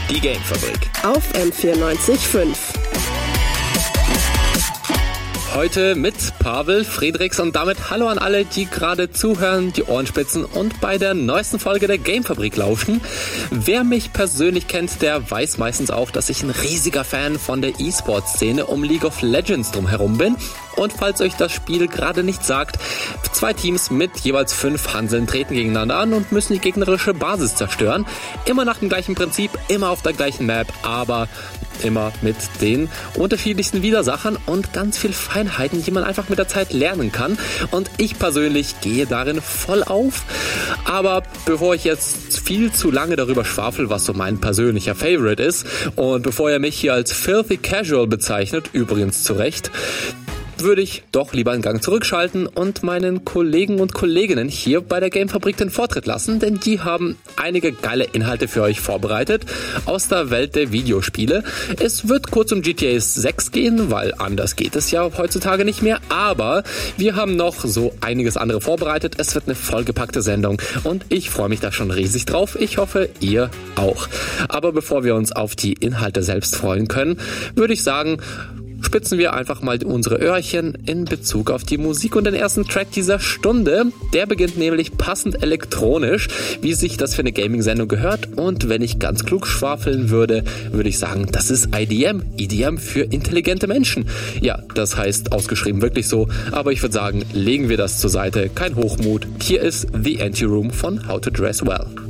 Die Gamefabrik auf M94.5. Heute mit Pavel Friedrichs und damit hallo an alle, die gerade zuhören, die Ohren spitzen und bei der neuesten Folge der Gamefabrik lauschen. Wer mich persönlich kennt, der weiß meistens auch, dass ich ein riesiger Fan von der E-Sport-Szene um League of Legends drumherum bin. Und falls euch das Spiel gerade nicht sagt, 2 Teams mit jeweils 5 Hanseln treten gegeneinander an und müssen die gegnerische Basis zerstören. Immer nach dem gleichen Prinzip, immer auf der gleichen Map, aber immer mit den unterschiedlichsten Widersachern und ganz viel Feinheiten, die man einfach mit der Zeit lernen kann. Und ich persönlich gehe darin voll auf. Aber bevor ich jetzt viel zu lange darüber schwafel, was so mein persönlicher Favorite ist, und bevor ihr mich hier als Filthy Casual bezeichnet, übrigens zu Recht, würde ich doch lieber einen Gang zurückschalten und meinen Kollegen und Kolleginnen hier bei der Gamefabrik den Vortritt lassen, denn die haben einige geile Inhalte für euch vorbereitet aus der Welt der Videospiele. Es wird kurz um GTA 6 gehen, weil anders geht es ja heutzutage nicht mehr, aber wir haben noch so einiges andere vorbereitet. Es wird eine vollgepackte Sendung und ich freue mich da schon riesig drauf. Ich hoffe, ihr auch. Aber bevor wir uns auf die Inhalte selbst freuen können, würde ich sagen, spitzen wir einfach mal unsere Öhrchen in Bezug auf die Musik und den ersten Track dieser Stunde. Der beginnt nämlich passend elektronisch, wie sich das für eine Gaming-Sendung gehört. Und wenn ich ganz klug schwafeln würde, würde ich sagen, das ist IDM. IDM für intelligente Menschen. Ja, das heißt ausgeschrieben wirklich so. Aber ich würde sagen, legen wir das zur Seite. Kein Hochmut. Hier ist The Anti-Room von How to Dress Well.